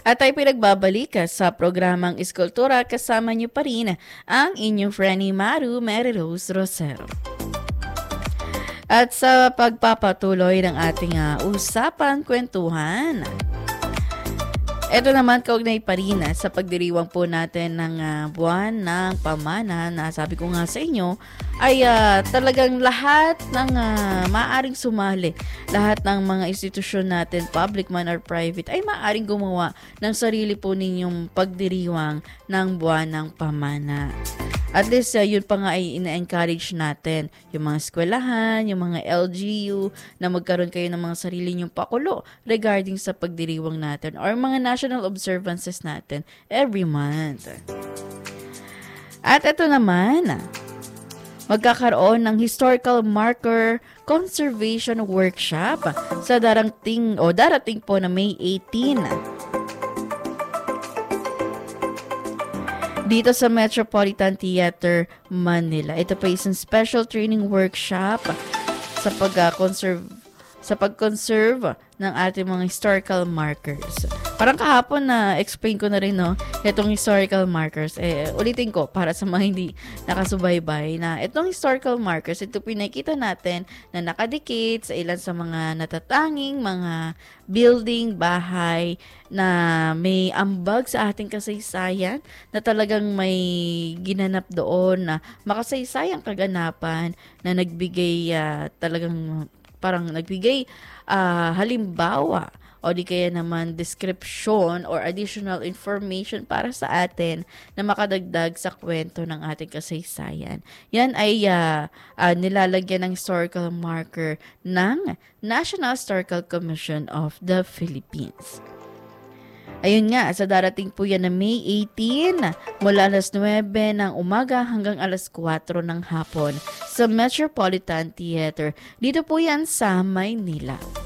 At tayo pinagbabalik sa programang Iskultura, kasama niyo pa rin ang inyong Franny Maru, Mary Rose Rosero. At sa pagpapatuloy ng ating usapan, kwentuhan, ito naman kaugnay pa rin sa pagdiriwang po natin ng buwan ng pamana na sabi ko nga sa inyo ay talagang lahat ng maaaring sumali, lahat ng mga institusyon natin, public man or private, ay maaaring gumawa ng sarili po ninyong pagdiriwang ng buwan ng pamana. At least, yun pa nga ay ina-encourage natin yung mga eskwelahan, yung mga LGU, na magkaroon kayo ng mga sarili nyong pakulo regarding sa pagdiriwang natin or mga national observances natin every month. At ito naman, magkakaroon ng historical marker conservation workshop sa darating po na May 18. Dito sa Metropolitan Theater, Manila. Ito pa isang special training workshop sa pag-conserve ng ating mga historical markers. Parang kahapon na explain ko na rin itong historical markers. Ulitin ko para sa mga hindi nakasubaybay na itong historical markers, ito pinakita natin na nakadikit sa ilan sa mga natatanging mga building, bahay na may ambag sa ating kasaysayan, na talagang may ginanap doon na makasaysayang kaganapan na nagbigay talagang parang nagbigay halimbawa o di kaya naman description or additional information para sa atin na makadagdag sa kwento ng ating kasaysayan. Yan ay nilalagyan ng historical marker ng National Historical Commission of the Philippines. Ayun nga, sa darating po yan na May 18, mula alas 9 ng umaga hanggang alas 4 ng hapon sa Metropolitan Theater. Dito po yan sa Maynila.